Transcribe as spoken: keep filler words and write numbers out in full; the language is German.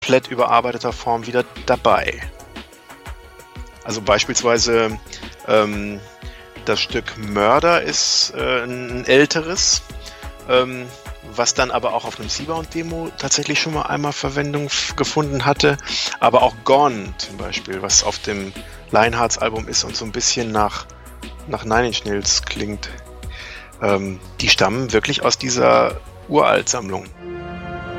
komplett überarbeiteter Form wieder dabei. Also beispielsweise ähm, das Stück Mörder ist äh, ein älteres, ähm, was dann aber auch auf einem Seabound-Demo tatsächlich schon mal einmal Verwendung f- gefunden hatte. Aber auch Gone zum Beispiel, was auf dem Lionhearts-Album ist und so ein bisschen nach, nach Nine Inch Nails klingt, ähm, die stammen wirklich aus dieser Uralt-Sammlung.